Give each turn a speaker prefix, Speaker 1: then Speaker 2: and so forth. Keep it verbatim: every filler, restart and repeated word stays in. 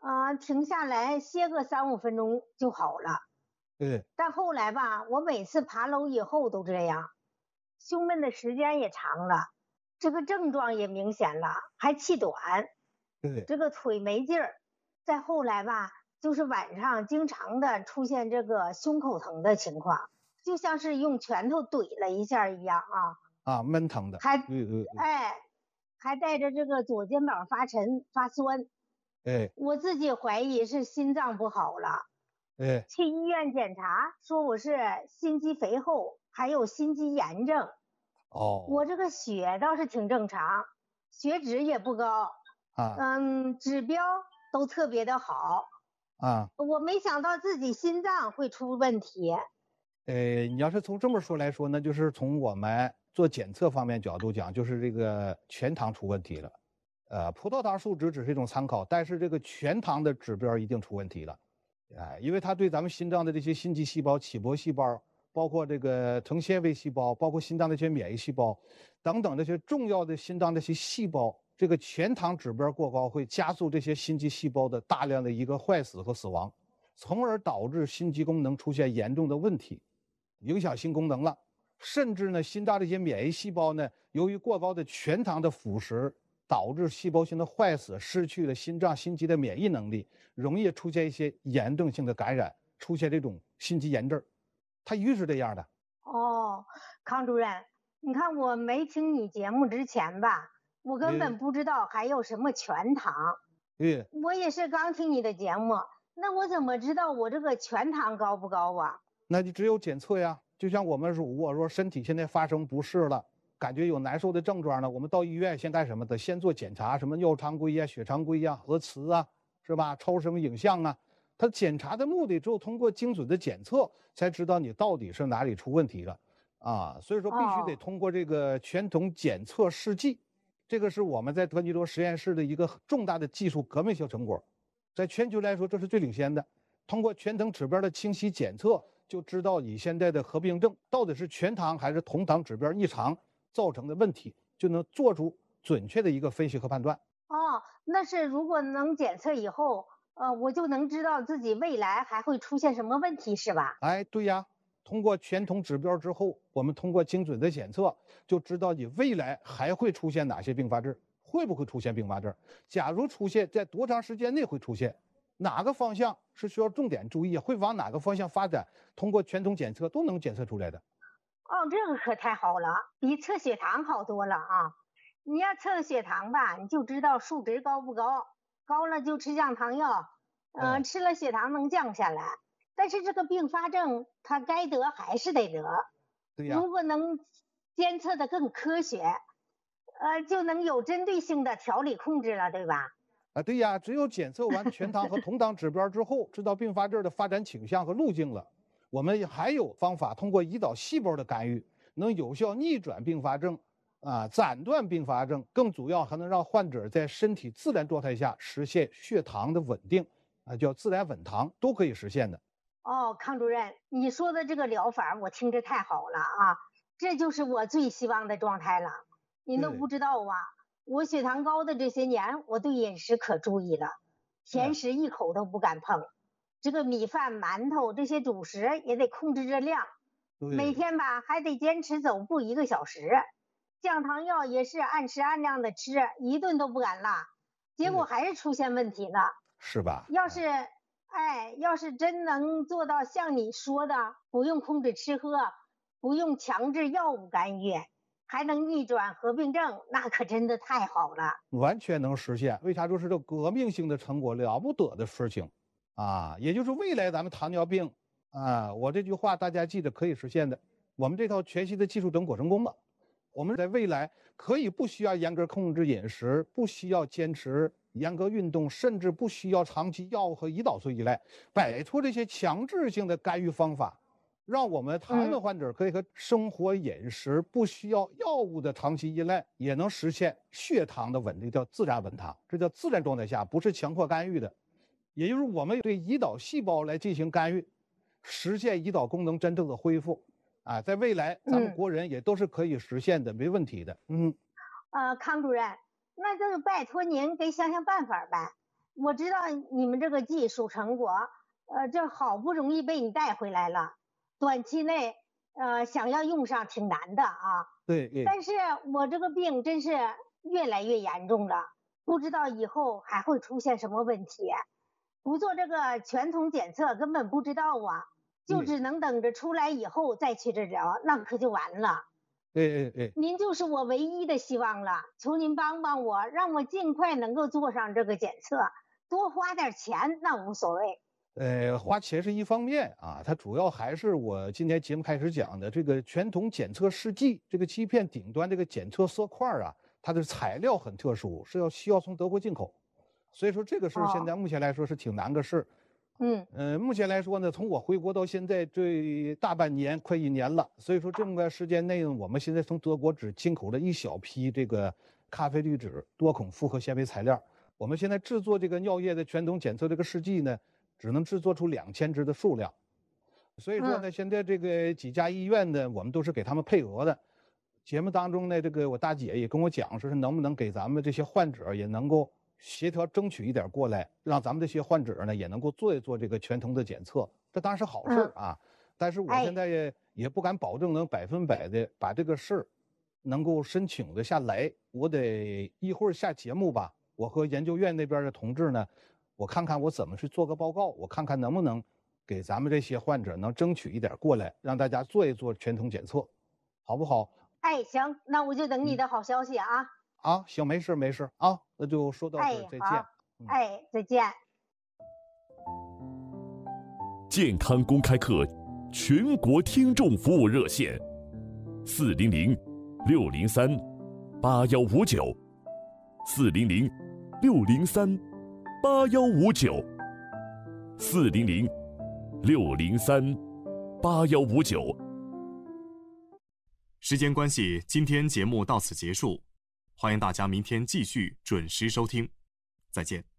Speaker 1: 呃，停下来歇个三五分钟就好了。
Speaker 2: 对。
Speaker 1: 但后来吧，我每次爬楼以后都这样，胸闷的时间也长了，这个症状也明显了，还气短，
Speaker 2: 对。
Speaker 1: 这个腿没劲儿。再后来吧，就是晚上经常的出现这个胸口疼的情况，就像是用拳头怼了一下一样啊。
Speaker 2: 啊，闷疼的。
Speaker 1: 还
Speaker 2: 对对对。
Speaker 1: 哎，还带着这个左肩膀发沉、发酸。
Speaker 2: 哎。
Speaker 1: 我自己怀疑是心脏不好了。
Speaker 2: 哎。
Speaker 1: 去医院检查，说我是心肌肥厚，还有心肌炎症。
Speaker 2: 哦。
Speaker 1: 我这个血倒是挺正常，血脂也不高，
Speaker 2: 啊。
Speaker 1: 嗯，指标都特别的好。
Speaker 2: 啊。
Speaker 1: 我没想到自己心脏会出问题。
Speaker 2: 呃，你要是从这么说来说呢，就是从我们做检测方面角度讲，就是这个全糖出问题了。呃，葡萄糖数值只是一种参考，但是这个全糖的指标一定出问题了。哎，因为它对咱们心脏的这些心肌细胞、起搏细胞，包括这个成纤维细胞，包括心脏的一些免疫细胞等等这些重要的心脏这些细胞，这个全糖指标过高，会加速这些心肌细胞的大量的一个坏死和死亡，从而导致心肌功能出现严重的问题，影响心功能了。甚至呢，心脏这些免疫细胞呢，由于过高的全糖的腐蚀，导致细胞性的坏死，失去了心脏心肌的免疫能力，容易出现一些严重性的感染，出现这种心肌炎症。它一律是这样的。
Speaker 1: 哦，康主任，你看我没听你节目之前吧，我根本不知道还有什么全糖。
Speaker 2: 对。
Speaker 1: 我也是刚听你的节目，那我怎么知道我这个全糖高不高啊？
Speaker 2: 那就只有检测呀。就像我们如果说身体现在发生不适了，感觉有难受的症状呢，我们到医院先干什么的？先做检查，什么尿常规呀、血常规呀、核磁啊，是吧？抽什么影像啊？它检查的目的只有通过精准的检测，才知道你到底是哪里出问题了啊。所以说，必须得通过这个全统检测试剂，这个是我们在德尼罗实验室的一个重大的技术革命性成果，在全球来说这是最领先的。通过全糖指标的清晰检测，就知道你现在的合并症到底是全糖还是同糖指标异常造成的问题，就能做出准确的一个分析和判断。
Speaker 1: 哦，那是如果能检测以后，呃，我就能知道自己未来还会出现什么问题，是吧？
Speaker 2: 哎，对呀，通过全统指标之后，我们通过精准的检测，就知道你未来还会出现哪些并发症，会不会出现并发症，假如出现，在多长时间内会出现，哪个方向是需要重点注意，会往哪个方向发展，通过全统检测都能检测出来的。
Speaker 1: 哦，这个可太好了，比测血糖好多了啊！你要测血糖吧，你就知道数值高不高，高了就吃降糖药，嗯、呃，吃了血糖能降下来。但是这个并发症，它该得还是得得。
Speaker 2: 对呀。
Speaker 1: 如果能监测的更科学，呃，就能有针对性的调理控制了，对吧？
Speaker 2: 啊，对呀，只有检测完全糖和同糖指标之后，知道并发症的发展倾向和路径了，我们还有方法通过胰岛细胞的干预，能有效逆转并发症，啊，斩断并发症，更主要还能让患者在身体自然状态下实现血糖的稳定，啊，叫自然稳糖，都可以实现的。
Speaker 1: 哦，康主任，你说的这个疗法我听着太好了啊，这就是我最希望的状态了。您都不知道啊，我血糖高的这些年，我对饮食可注意了，甜食一口都不敢碰，这个米饭、馒头这些主食也得控制热量，每天吧还得坚持走步一个小时，降糖药也是按时按量的吃，一顿都不敢落，结果还是出现问题了。
Speaker 2: 是吧？
Speaker 1: 要是哎，要是真能做到像你说的，不用控制吃喝，不用强制药物干预，还能逆转合并症，那可真的太好了。
Speaker 2: 完全能实现，为啥？就是这革命性的成果，了不得的事情啊！也就是未来咱们糖尿病啊，我这句话大家记得可以实现的。我们这套全息的技术整果成功了，我们在未来可以不需要严格控制饮食，不需要坚持严格运动，甚至不需要长期药物和胰岛素依赖，摆脱这些强制性的干预方法，让我们糖尿病患者可以和生活饮食不需要药物的长期依赖，也能实现血糖的稳定，叫自然稳糖。这叫自然状态下，不是强迫干预的。也就是我们对胰岛细胞来进行干预，实现胰岛功能真正的恢复。啊，在未来咱们国人也都是可以实现的，没问题的。嗯，
Speaker 1: 呃，康主任，那就拜托您给想想办法呗。 我知道你们这个技术成果，呃，这好不容易被你带回来了，短期内呃想要用上挺难的啊。
Speaker 2: 对对。
Speaker 1: 但是我这个病真是越来越严重了，不知道以后还会出现什么问题。不做这个全统检测根本不知道啊，就只能等着出来以后再去治疗，那可就完了。
Speaker 2: 对对对。
Speaker 1: 您就是我唯一的希望了，求您帮帮我，让我尽快能够做上这个检测，多花点钱那无所谓。
Speaker 2: 呃，花钱是一方面啊，它主要还是我今天节目开始讲的这个全统检测试剂，这个欺骗顶端这个检测色块啊，它的材料很特殊，是要需要从德国进口，所以说这个事儿现在目前来说是挺难个事。
Speaker 1: 嗯，
Speaker 2: 呃，目前来说呢，从我回国到现在这大半年，快一年了，所以说这么个时间内呢，我们现在从德国只进口了一小批这个咖啡滤纸多孔复合纤维材料，我们现在制作这个尿液的全统检测这个试剂呢，只能制作出两千支的数量，所以说呢，现在这个几家医院呢，我们都是给他们配额的。节目当中呢，这个我大姐也跟我讲，说是能不能给咱们这些患者也能够协调争取一点过来，让咱们这些患者呢也能够做一做这个全统的检测，这当然是好事啊。但是我现在也也不敢保证能百分百的把这个事儿能够申请的下来，我得一会儿下节目吧，我和研究院那边的同志呢，我看看我怎么去做个报告，我看看能不能给咱们这些患者能争取一点过来，让大家做一做全统检测，好不好？
Speaker 1: 哎，行，那我就等你的好消息啊。嗯、
Speaker 2: 啊，行，没事没事啊，那就说到这儿，再见。
Speaker 1: 嗯、哎，再见。
Speaker 3: 健康公开课全国听众服务热线：四零零六零三八幺五九，四零零六零三八幺五九，四零零六零三八幺五九。
Speaker 4: 时间关系，今天节目到此结束，欢迎大家明天继续准时收听，再见。